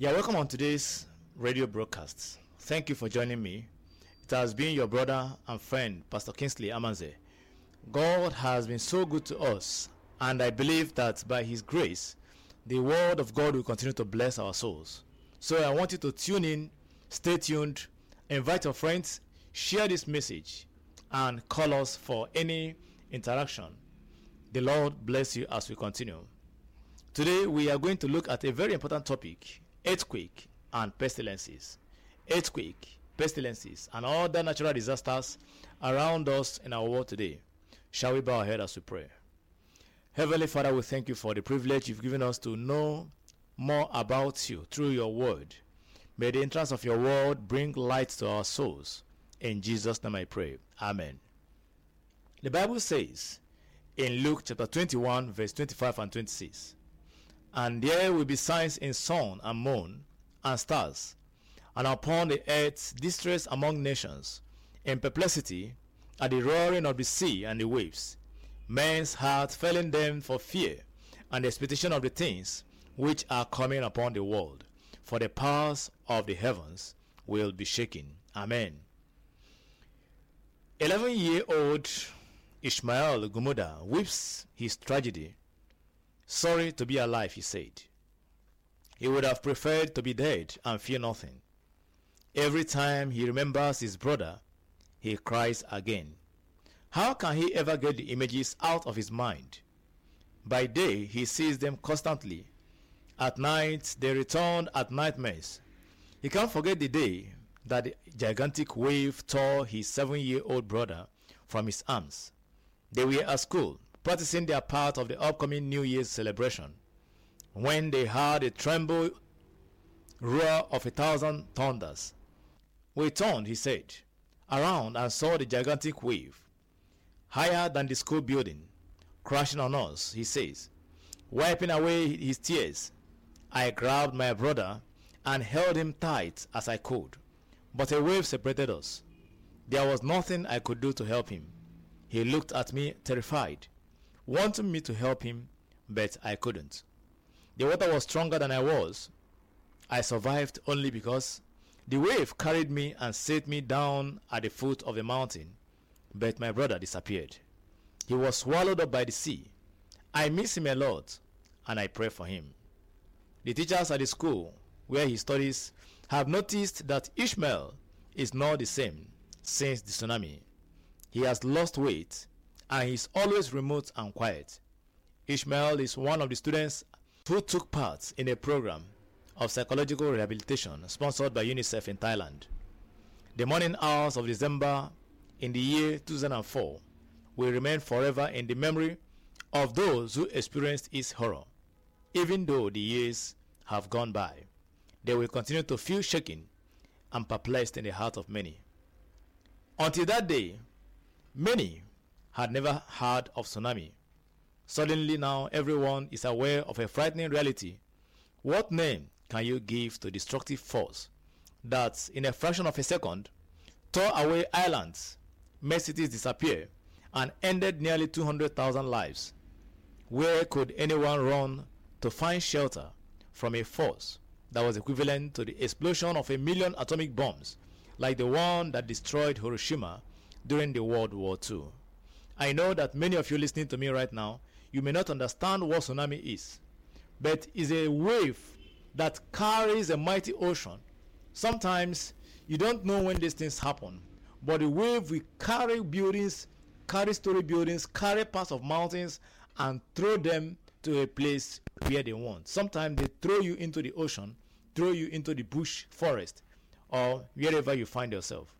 Yeah, welcome on today's radio broadcast. Thank you for joining me. It has been your brother and friend, Pastor Kingsley Amanze. God has been so good to us, and I believe that by His grace, the Word of God will continue to bless our souls. So I want you to tune in, stay tuned, invite your friends, share this message, and call us for any interaction. The Lord bless you as we continue. Today we are going to look at a very important topic: earthquake and pestilences. Earthquake, pestilences, and other natural disasters around us in our world today. Shall we bow our head as we pray? Heavenly Father, we thank you for the privilege you've given us to know more about you through your word. May the entrance of your word bring light to our souls. In Jesus' name I pray. Amen. The Bible says in Luke chapter 21 verse 25 and 26, "And there will be signs in sun and moon and stars, and upon the earth distress among nations, in perplexity at the roaring of the sea and the waves, men's hearts failing them for fear and the expectation of the things which are coming upon the world. For the powers of the heavens will be shaken." Amen. 11-year-old Ishmael Gumuda weeps his tragedy. "Sorry to be alive," he said. He would have preferred to be dead and fear nothing. Every time he remembers his brother, he cries again. How can he ever get the images out of his mind? By day, he sees them constantly. At night, they return at nightmares. He can't forget the day that the gigantic wave tore his 7-year-old brother from his arms. They were at school, practicing their part of the upcoming New Year's celebration, when they heard a tremble roar of 1,000 thunders. "We turned," he said, "around and saw the gigantic wave, higher than the school building, crashing on us," he says. Wiping away his tears, I grabbed my brother and held him tight as I could, but a wave separated us. There was nothing I could do to help him. He looked at me terrified, wanting me to help him, but I couldn't. The water was stronger than I was. I survived only because the wave carried me and set me down at the foot of the mountain, but my brother disappeared. He was swallowed up by the sea. I miss him a lot, and I pray for him." The teachers at the school where he studies have noticed that Ishmael is not the same since the tsunami. He has lost weight, and he is always remote and quiet. Ishmael is one of the students who took part in a program of psychological rehabilitation sponsored by UNICEF in Thailand. The morning hours of December in the year 2004 will remain forever in the memory of those who experienced its horror. Even though the years have gone by, they will continue to feel shaken and perplexed in the heart of many. Until that day, many had never heard of tsunami. Suddenly now everyone is aware of a frightening reality. What name can you give to destructive force that in a fraction of a second tore away islands, made cities disappear, and ended nearly 200,000 lives? Where could anyone run to find shelter from a force that was equivalent to the explosion of 1,000,000 atomic bombs like the one that destroyed Hiroshima during the World War II? I know that many of you listening to me right now, you may not understand what tsunami is, but it's a wave that carries a mighty ocean. Sometimes you don't know when these things happen, but the wave will carry buildings, carry story buildings, carry parts of mountains, and throw them to a place where they want. Sometimes they throw you into the ocean, throw you into the bush forest, or wherever you find yourself.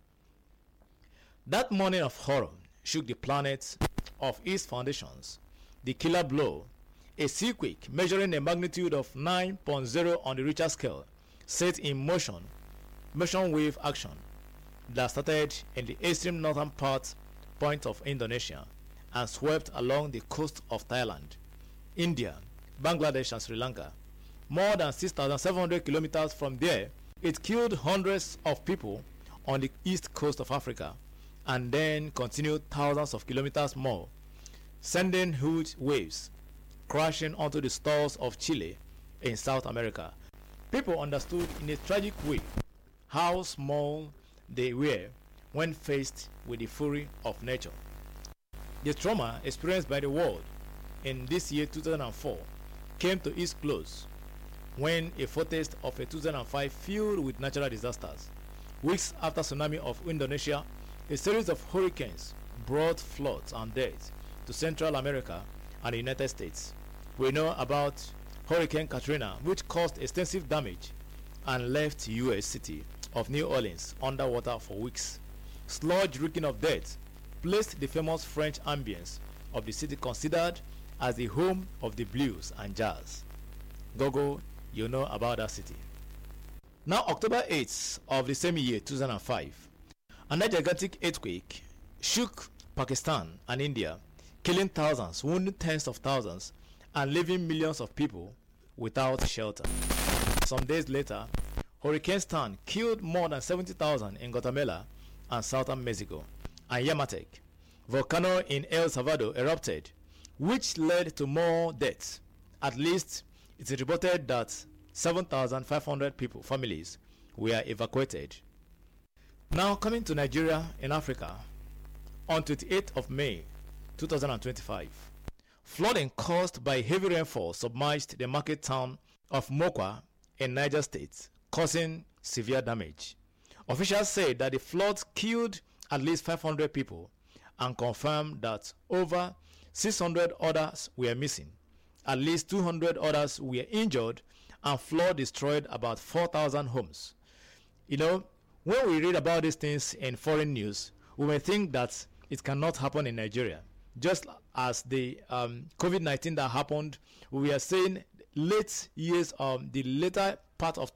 That morning of horror shook the planet of its foundations. The killer blow, a seaquake measuring a magnitude of 9.0 on the Richter scale, set in motion wave action that started in the extreme northern point of Indonesia and swept along the coast of Thailand, India, Bangladesh, and Sri Lanka. More than 6,700 kilometers from there, it killed hundreds of people on the east coast of Africa and then continued thousands of kilometers more, sending huge waves crashing onto the shores of Chile in South America. People understood in a tragic way how small they were when faced with the fury of nature. The trauma experienced by the world in this year 2004 came to its close when a foretaste of a 2005 filled with natural disasters. Weeks after tsunami of Indonesia, a series of hurricanes brought floods and deaths to Central America and the United States. We know about Hurricane Katrina, which caused extensive damage and left U.S. city of New Orleans underwater for weeks. Sludge reeking of death placed the famous French ambience of the city considered as the home of the blues and jazz. Gogo, you know about that city. Now, October 8th of the same year, 2005, another gigantic earthquake shook Pakistan and India, killing thousands, wounding tens of thousands, and leaving millions of people without shelter. Some days later, Hurricane Stan killed more than 70,000 in Guatemala and southern Mexico, and Yamatec, volcano in El Salvador, erupted, which led to more deaths. At least, it is reported that 7,500 families were evacuated. Now coming to Nigeria in Africa, on 28th of May 2025, flooding caused by heavy rainfall submerged the market town of Mokwa in Niger State, causing severe damage. Officials said that the floods killed at least 500 people and confirmed that over 600 others were missing. At least 200 others were injured, and flood destroyed about 4,000 homes. You know, when we read about these things in foreign news, we may think that it cannot happen in Nigeria. Just as the COVID-19 that happened, we are saying the later part of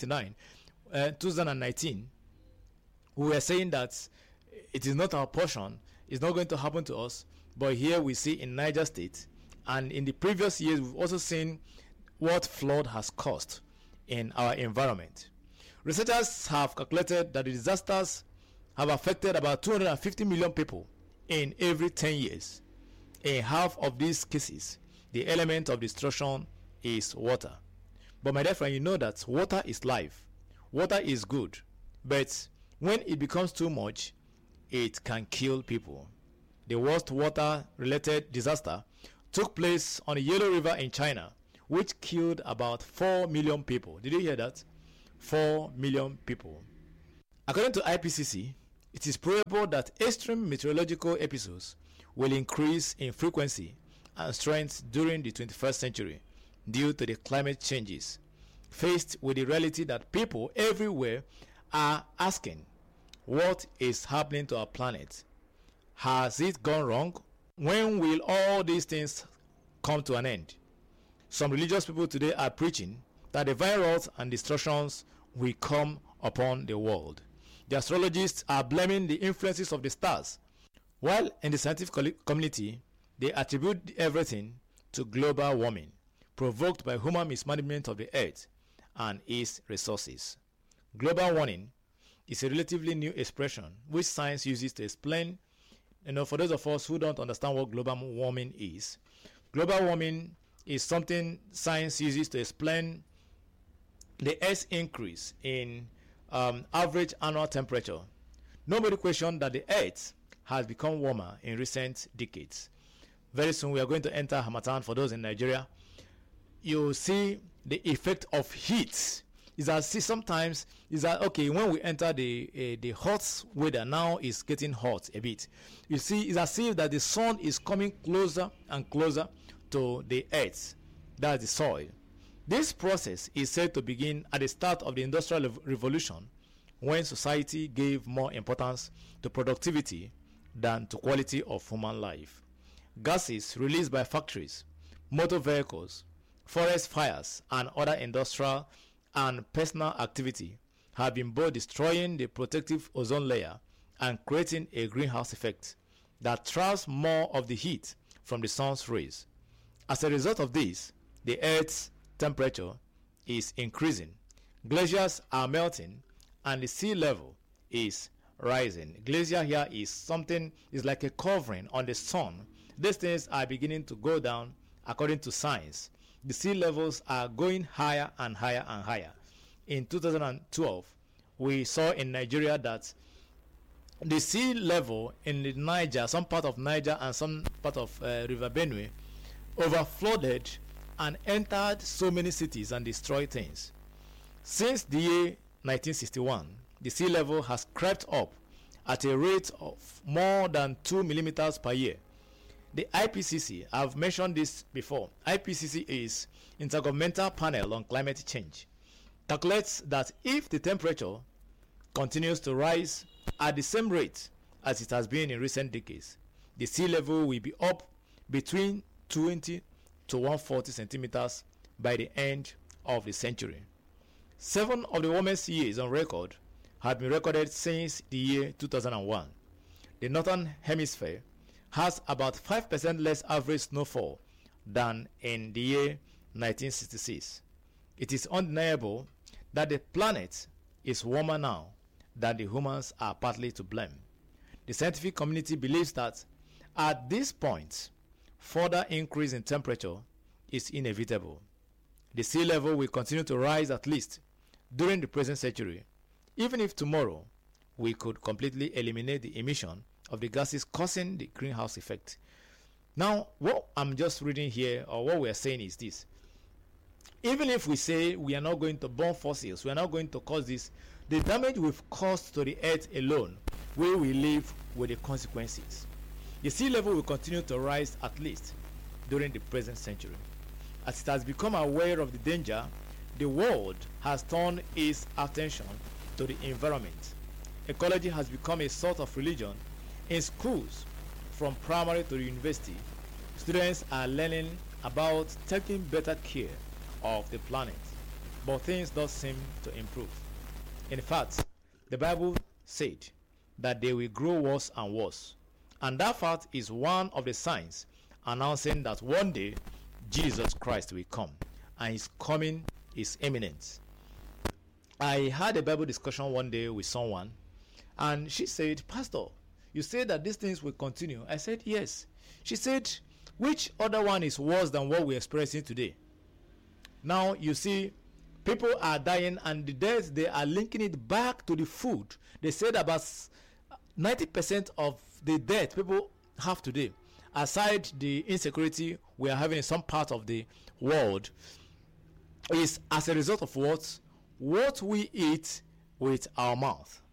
2019, we are saying that it is not our portion, it's not going to happen to us. But here we see in Niger State, and in the previous years, we've also seen what flood has caused in our environment. Researchers have calculated that the disasters have affected about 250 million people in every 10 years. In half of these cases, the element of destruction is water. But my dear friend, you know that water is life. Water is good. But when it becomes too much, it can kill people. The worst water-related disaster took place on the Yellow River in China, which killed about 4 million people. Did you hear that? 4 million people. According to IPCC, it is probable that extreme meteorological episodes will increase in frequency and strength during the 21st century due to the climate changes, faced with the reality that people everywhere are asking, what is happening to our planet? Has it gone wrong? When will all these things come to an end? Some religious people today are preaching that the virus and destructions will come upon the world. The astrologists are blaming the influences of the stars, while in the scientific community, they attribute everything to global warming, provoked by human mismanagement of the earth and its resources. Global warming is a relatively new expression which science uses to explain, for those of us who don't understand what global warming is something science uses to explain the Earth's increase in average annual temperature. Nobody questioned that the Earth has become warmer in recent decades. Very soon we are going to enter Harmattan. For those in Nigeria, you see the effect of heat. Sometimes when we enter the hot weather, now it's getting hot a bit. You see, it's as if that the sun is coming closer and closer to the earth, that's the soil. This process is said to begin at the start of the Industrial Revolution, when society gave more importance to productivity than to quality of human life. Gases released by factories, motor vehicles, forest fires, and other industrial and personal activity have been both destroying the protective ozone layer and creating a greenhouse effect that traps more of the heat from the sun's rays. As a result of this, the Earth's temperature is increasing, glaciers are melting, and the sea level is rising. Glacier here is like a covering on the sun. These things are beginning to go down according to science. The sea levels are going higher and higher and higher. in 2012, we saw in Nigeria that the sea level in the Niger, some part of Niger and some part of River Benue, overflooded and entered so many cities and destroyed things. Since the year 1961, the sea level has crept up at a rate of more than 2 millimeters per year. The IPCC, I've mentioned this before, IPCC is Intergovernmental Panel on Climate Change, calculates that if the temperature continues to rise at the same rate as it has been in recent decades, the sea level will be up between 20 to 140 centimeters by the end of the century. 7 of the warmest years on record have been recorded since the year 2001. The northern hemisphere has about 5% less average snowfall than in the year 1966. It is undeniable that the planet is warmer now than the humans are partly to blame. The scientific community believes that at this point, further increase in temperature is inevitable. The sea level will continue to rise at least during the present century, even if tomorrow we could completely eliminate the emission of the gases causing the greenhouse effect. Now, what I'm just reading here, or what we are saying, is this: even if we say we are not going to burn fossils, we are not going to cause this, the damage we've caused to the earth alone, we will live with the consequences. The sea level will continue to rise at least during the present century. As it has become aware of the danger, the world has turned its attention to the environment. Ecology has become a sort of religion in schools. From primary to university, students are learning about taking better care of the planet, but things don't seem to improve. In fact, the Bible said that they will grow worse and worse, and that fact is one of the signs announcing that one day Jesus Christ will come, and his coming is imminent. I had a Bible discussion one day with someone, and she said, "Pastor, you say that these things will continue." I said, "Yes." She said, "Which other one is worse than what we're experiencing today?" Now, you see, people are dying, and the death, they are linking it back to the food. They said about 90% of the death people have today, aside the insecurity we are having in some part of the world, is as a result of what we eat with our mouth.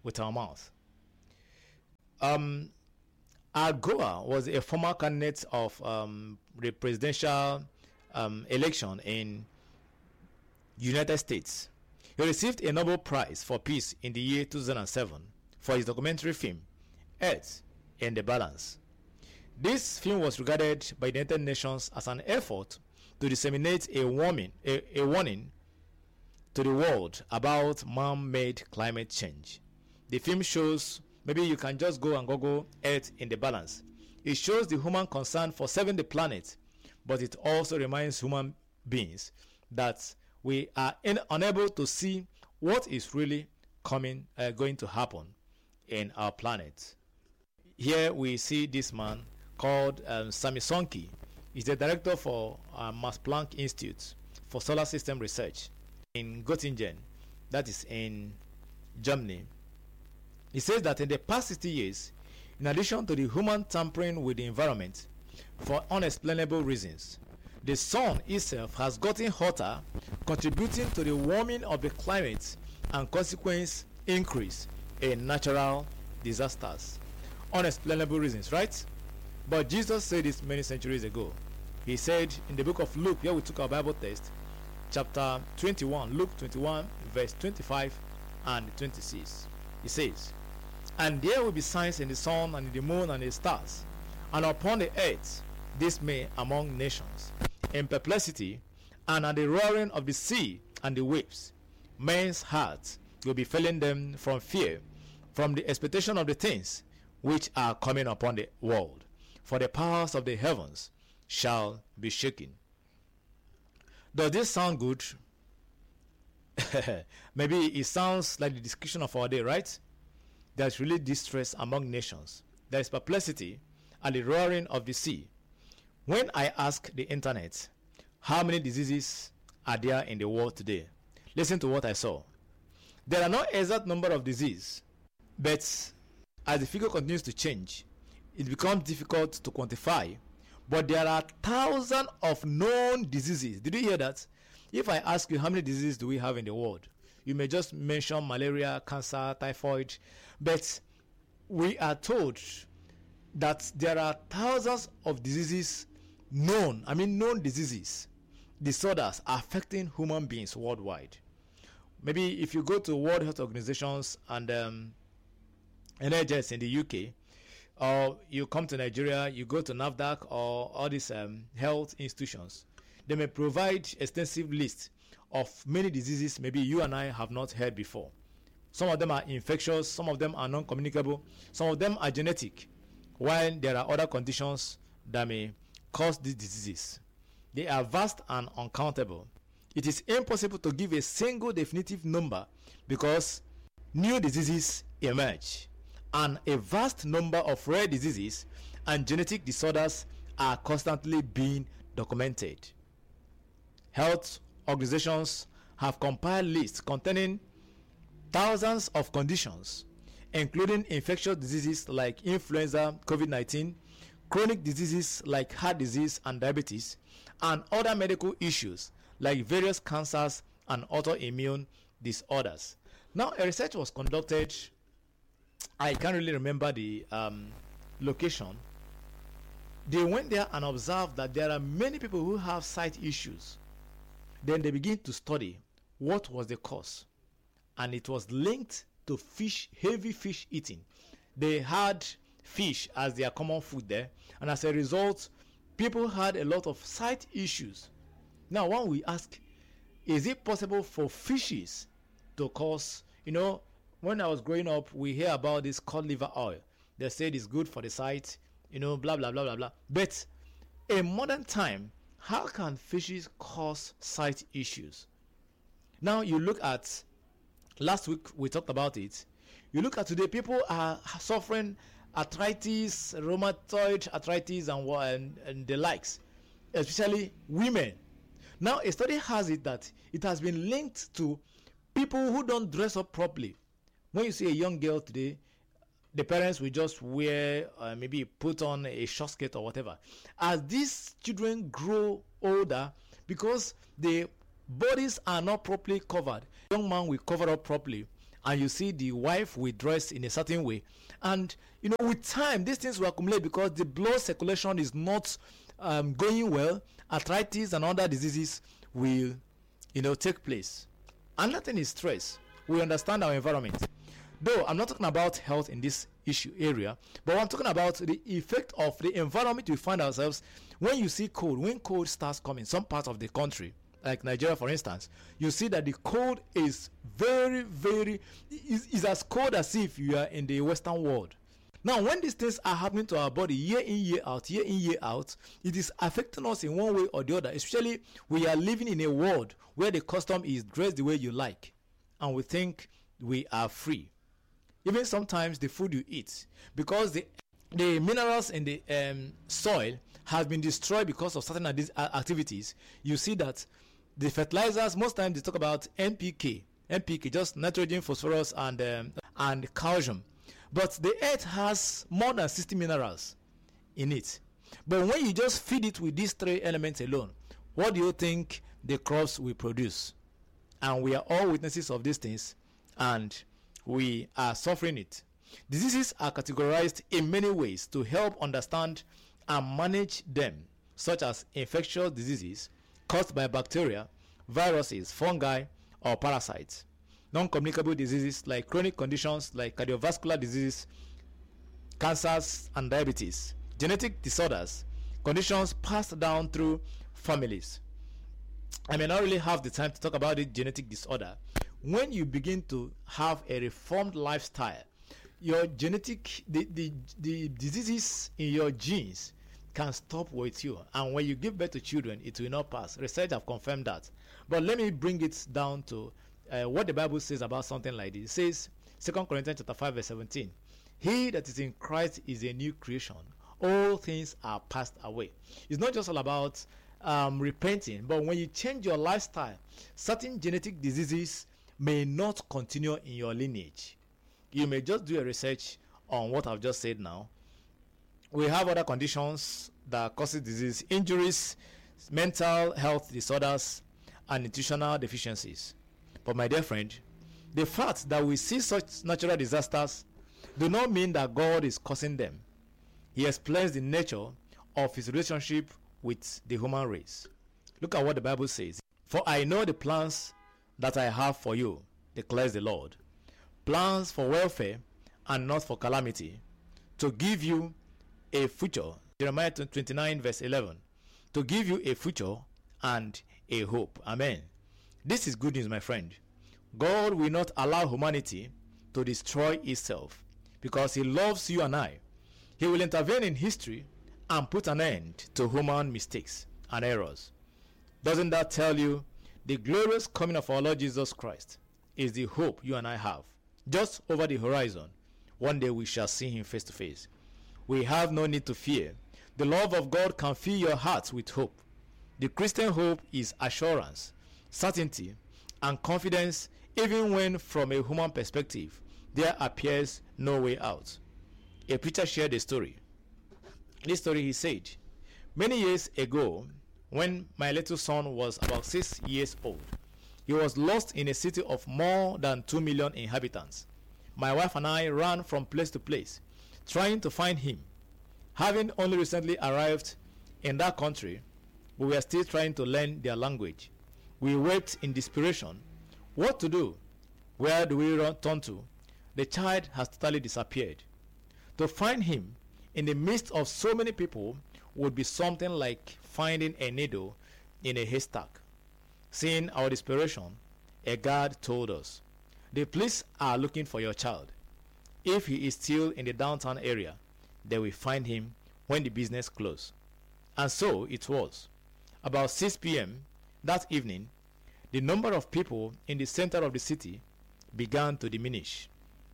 Al Gore was a former candidate of the presidential election in United States. He received a Nobel Prize for Peace in the year 2007 for his documentary film Earth in the Balance. This film was regarded by the United Nations as an effort to disseminate a warning to the world about man-made climate change. The film shows, maybe you can just go and Google Earth in the Balance. It shows the human concern for saving the planet, but it also reminds human beings that we are unable to see what is really going to happen in our planet. Here we see this man called Sami Sonki. He's the director for Max Planck Institute for Solar System Research in Göttingen, that is in Germany. He says that in the past 60 years, in addition to the human tampering with the environment for unexplainable reasons, the sun itself has gotten hotter, contributing to the warming of the climate and consequent increase in natural disasters. Unexplainable reasons, right? But Jesus said this many centuries ago. He said in the book of Luke, here we took our Bible text, chapter 21, Luke 21, verse 25 and 26. He says, "And there will be signs in the sun and in the moon and the stars, and upon the earth dismay among nations, in perplexity, and at the roaring of the sea and the waves. Men's hearts will be failing them from fear, from the expectation of the things which are coming upon the world. For the powers of the heavens shall be shaken." Does this sound good? Maybe it sounds like the description of our day, right? There's really distress among nations. There is perplexity and the roaring of the sea. When I ask the internet, how many diseases are there in the world today? Listen to what I saw. There are no exact number of disease, but as the figure continues to change, it becomes difficult to quantify. But there are thousands of known diseases. Did you hear that? If I ask you how many diseases do we have in the world, you may just mention malaria, cancer, typhoid. But we are told that there are thousands of diseases known diseases, disorders affecting human beings worldwide. Maybe if you go to World Health Organizations and NHS in the UK, or you come to Nigeria, you go to NAFDAC or all these health institutions, they may provide extensive lists of many diseases maybe you and I have not heard before. Some of them are infectious, some of them are non-communicable, some of them are genetic, while there are other conditions that may cause these diseases. They are vast and uncountable. It is impossible to give a single definitive number because new diseases emerge, and a vast number of rare diseases and genetic disorders are constantly being documented. Health organizations have compiled lists containing thousands of conditions, including infectious diseases like influenza, COVID-19, chronic diseases like heart disease and diabetes, and other medical issues like various cancers and autoimmune disorders. Now, a research was conducted. I can't really remember the location. They went there and observed that there are many people who have sight issues. Then they begin to study what was the cause, and it was linked to heavy fish eating. They had fish as their common food there, and as a result, people had a lot of sight issues. Now, when we ask, is it possible for fishes to cause, when I was growing up, we hear about this cod liver oil. They said it's good for the sight, blah, blah, blah, blah, blah. But in modern time, how can fishes cause sight issues? Now, you look at, last week we talked about it. You look at today, people are suffering arthritis, rheumatoid arthritis, and the likes, especially women. Now, a study has it that it has been linked to people who don't dress up properly. When you see a young girl today, the parents will just wear, maybe put on a short skirt or whatever. As these children grow older, because the bodies are not properly covered, the young man will cover up properly, and you see the wife will dress in a certain way. And, with time, these things will accumulate because the blood circulation is not going well. Arthritis and other diseases will, take place. Another thing is stress. We understand our environment. Though I'm not talking about health in this issue area, but I'm talking about the effect of the environment we find ourselves. When you see cold, when cold starts coming, some parts of the country, like Nigeria for instance, you see that the cold is very, very, is as cold as if you are in the Western world. Now, when these things are happening to our body year in, year out, it is affecting us in one way or the other. Especially, we are living in a world where the custom is dress the way you like, and we think we are free. Even sometimes the food you eat, because the minerals in the soil has been destroyed because of certain activities. You see that the fertilizers, most times they talk about NPK, just nitrogen, phosphorus, and calcium. But the earth has more than 60 minerals in it. But when you just feed it with these three elements alone, what do you think the crops will produce? And we are all witnesses of these things, and we are suffering it. Diseases are categorized in many ways to help understand and manage them, such as infectious diseases caused by bacteria, viruses, fungi, or parasites. Non-communicable diseases like chronic conditions like cardiovascular diseases, cancers, and diabetes. Genetic disorders, conditions passed down through families. I may not really have the time to talk about the genetic disorder. When you begin to have a reformed lifestyle, your genetic, the diseases in your genes can stop with you, and when you give birth to children, it will not pass. Research have confirmed that. But let me bring it down to what the Bible says about something like this. It says, 2 Corinthians chapter 5 verse 17, he that is in Christ is a new creation. All things are passed away. It's not just all about repenting, but when you change your lifestyle, certain genetic diseases may not continue in your lineage. You may just do a research on what I've just said now. We have other conditions that causes disease, injuries, mental health disorders, and nutritional deficiencies. But my dear friend, the fact that we see such natural disasters do not mean that God is causing them. He explains the nature of his relationship with the human race. Look at what the Bible says. For I know the plans that I have for you, declares the Lord. Plans for welfare and not for calamity, to give you a future. Jeremiah 29 verse 11. To give you a future and a hope. Amen. This is good news, my friend. God will not allow humanity to destroy itself because he loves you and I. He will intervene in history and put an end to human mistakes and errors. Doesn't that tell you the glorious coming of our Lord Jesus Christ is the hope you and I have? Just over the horizon, one day we shall see him face to face. We have no need to fear. The love of God can fill your hearts with hope. The Christian hope is assurance, certainty, and confidence, even when from a human perspective there appears no way out. A preacher shared a story. This story, he said, many years ago, when my little son was about 6 years old, he was lost in a city of more than 2 million inhabitants. My wife and I ran from place to place, trying to find him. Having only recently arrived in that country, we were still trying to learn their language. We wept in desperation. What to do? Where do we turn to? The child has totally disappeared. To find him in the midst of so many people would be something like finding a needle in a haystack. Seeing our desperation, a guard told us, the police are looking for your child. If he is still in the downtown area, they will find him when the business closes. And so it was. About 6 p.m. that evening, the number of people in the center of the city began to diminish.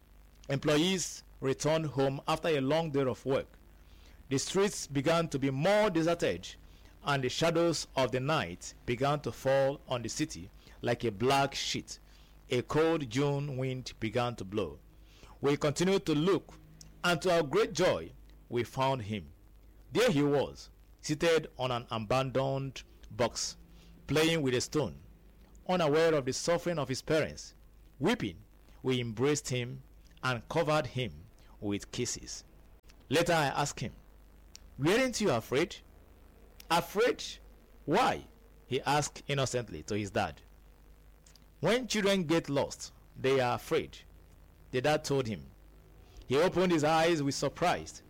Employees returned home after a long day of work. The streets began to be more deserted, and the shadows of the night began to fall on the city like a black sheet. A cold June wind began to blow. We continued to look, and to our great joy, we found him. There he was, seated on an abandoned box, playing with a stone. Unaware of the suffering of his parents, weeping, we embraced him and covered him with kisses. Later I asked him, weren't you afraid? Afraid? Why? He asked innocently to his dad. When children get lost, they are afraid, the dad told him. He opened his eyes with surprise.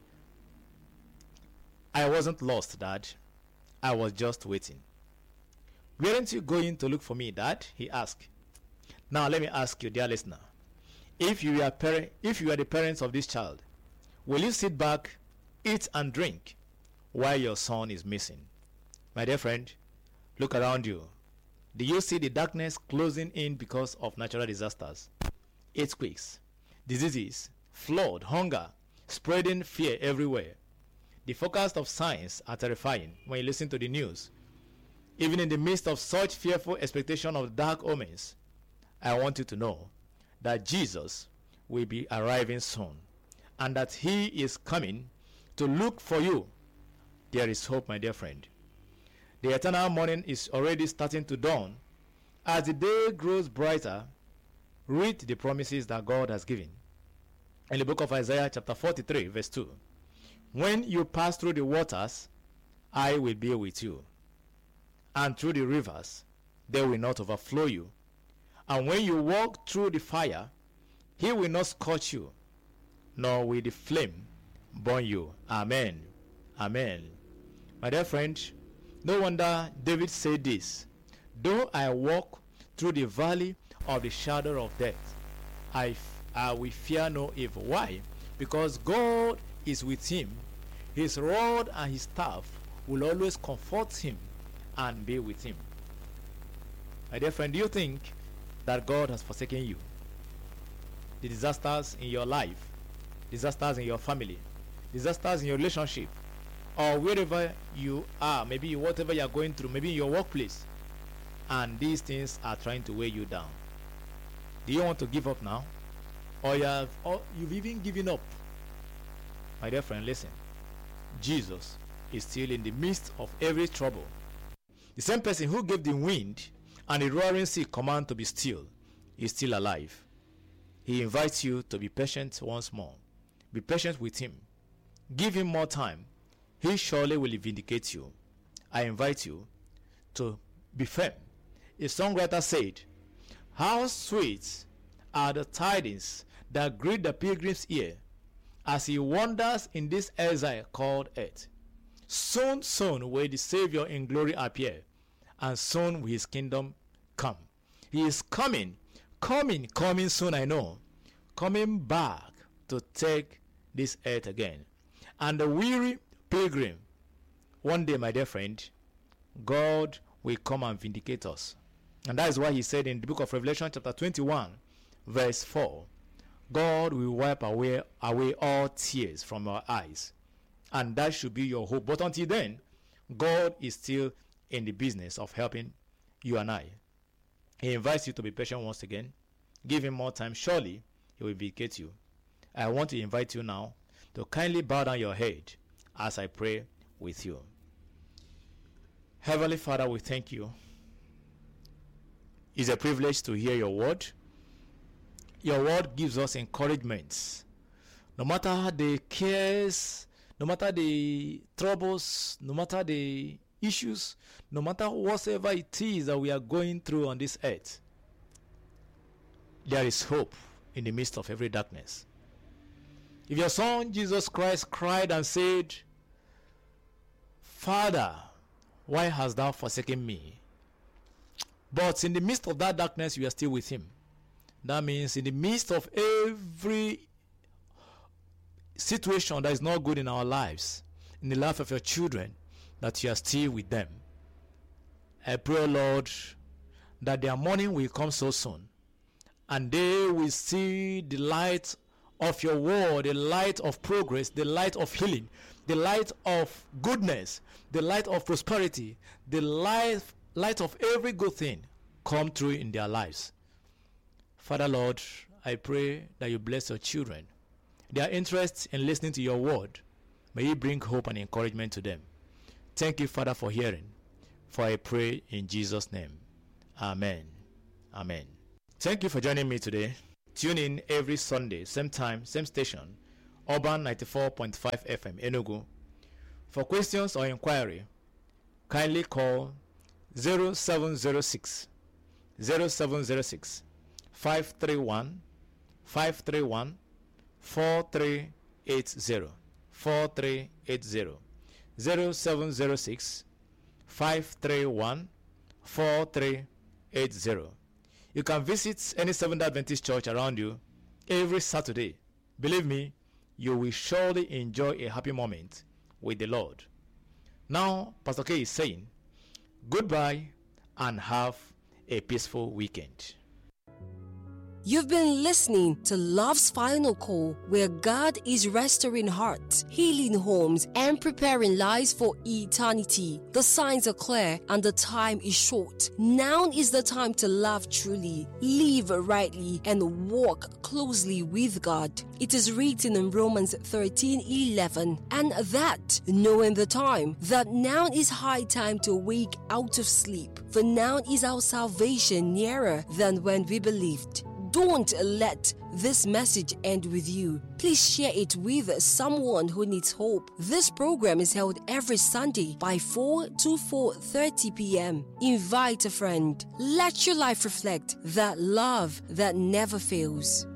I wasn't lost, Dad. I was just waiting. Weren't you going to look for me, Dad? He asked. Now let me ask you, dear listener, if you are the parents of this child, will you sit back, eat and drink while your son is missing? My dear friend, look around you. Do you see the darkness closing in because of natural disasters? Earthquakes, diseases, flood, hunger, spreading fear everywhere. The forecasts of science are terrifying when you listen to the news. Even in the midst of such fearful expectation of dark omens, I want you to know that Jesus will be arriving soon and that he is coming to look for you. There is hope, my dear friend. The eternal morning is already starting to dawn. As the day grows brighter, read the promises that God has given. In the book of Isaiah chapter 43 verse 2, when you pass through the waters, I will be with you. And through the rivers, they will not overflow you. And when you walk through the fire, he will not scorch you, nor will the flame burn you. Amen. Amen. My dear friend, no wonder David said this. Though I walk through the valley of the shadow of death, I will fear no evil. Why? Because God is with him. His rod and his staff will always comfort him and be with him. My dear friend, do you think that God has forsaken you? The disasters in your life, disasters in your family, disasters in your relationship, or wherever you are, maybe whatever you are going through, maybe in your workplace, and these things are trying to weigh you down. Do you want to give up now? Or you've even given up? My dear friend, listen. Jesus is still in the midst of every trouble. The same person who gave the wind and the roaring sea command to be still is still alive. He invites you to be patient once more. Be patient with him. Give him more time. He surely will vindicate you. I invite you to be firm. A songwriter said, "How sweet are the tidings that greet the pilgrim's ear as he wanders in this exile called earth. Soon, soon will the Savior in glory appear, and soon will his kingdom come. He is coming soon, I know, coming back to take this earth again. And the weary pilgrim, one day, my dear friend, God will come and vindicate us." And that is why he said in the book of Revelation chapter 21 verse 4, God will wipe away all tears from our eyes. And that should be your hope. But until then, God is still in the business of helping you and I. He invites you to be patient once again. Give him more time. Surely he will vindicate you. I want to invite you now to kindly bow down your head as I pray with you. Heavenly Father, we thank you. It's a privilege to hear your word. Your word gives us encouragement. No matter the cares, no matter the troubles, no matter the issues, no matter whatever it is that we are going through on this earth, there is hope in the midst of every darkness. If your Son Jesus Christ cried and said, "Father, why hast thou forsaken me?" But in the midst of that darkness, you are still with him. That means in the midst of every situation that is not good in our lives, in the life of your children, that you are still with them. I pray, Lord, that their morning will come so soon, and they will see the light of your word, the light of progress, the light of healing, the light of goodness, the light of prosperity, the light of every good thing come true in their lives. Father, Lord, I pray that you bless your children. Their interest in listening to your word, may you bring hope and encouragement to them. Thank you, Father, for hearing. For I pray in Jesus' name. Amen. Amen. Thank you for joining me today. Tune in every Sunday, same time, same station, Urban 94.5 FM, Enugu. For questions or inquiry, kindly call 0706 531 4380 0706 531 4380. You can visit any Seventh-day Adventist church around you every Saturday. Believe me, you will surely enjoy a happy moment with the Lord. Now, Pastor K is saying goodbye and have a peaceful weekend. You've been listening to Love's Final Call, where God is restoring hearts, healing homes, and preparing lives for eternity. The signs are clear and the time is short. Now is the time to love truly, live rightly, and walk closely with God. It is written in Romans 13:11, and that, knowing the time, that now is high time to wake out of sleep, for now is our salvation nearer than when we believed. Don't let this message end with you. Please share it with someone who needs hope. This program is held every Sunday by 4 to 4:30 p.m. Invite a friend. Let your life reflect that love that never fails.